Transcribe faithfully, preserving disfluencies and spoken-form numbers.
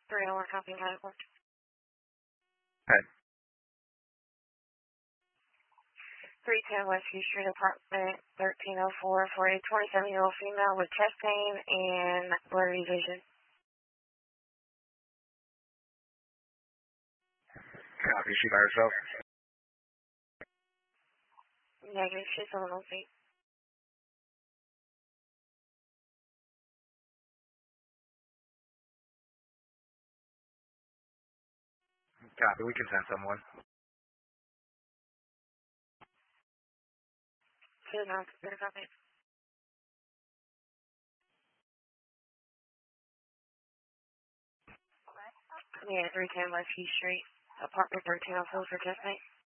three oh one copy medical. Okay. three ten West Hugh Street, apartment thirteen oh four for a twenty-seven-year-old female with chest pain and blurry vision. Copy. Is she by herself? Negative. She's on her feet. Copy. We can send someone. Two nine zero copy. Yeah, three ten West Hugh Street, apartment thirteen oh four for chest pain.